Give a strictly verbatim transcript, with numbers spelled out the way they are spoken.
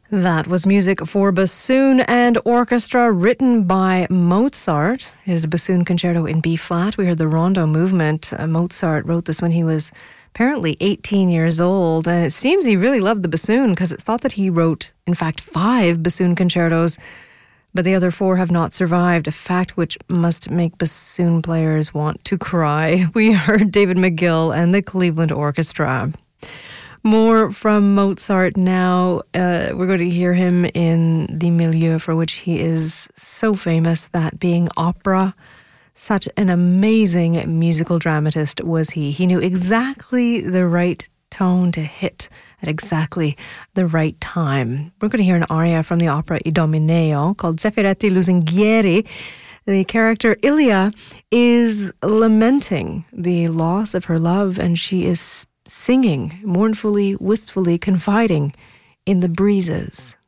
That was music for bassoon and orchestra written by Mozart, his bassoon concerto in B-flat. We heard the rondo movement. Uh, Mozart wrote this when he was apparently eighteen years old, and it seems he really loved the bassoon because it's thought that he wrote, in fact, five bassoon concertos, but the other four have not survived, a fact which must make bassoon players want to cry. We heard David McGill and the Cleveland Orchestra. More from Mozart now. Uh, we're going to hear him in the milieu for which he is so famous, that being opera. Such an amazing musical dramatist was he. He knew exactly the right tone to hit at exactly the right time. We're going to hear an aria from the opera Idomeneo called Zeffirelli Lusinghieri. The character Ilia is lamenting the loss of her love, and she is singing, mournfully, wistfully, confiding in the breezes.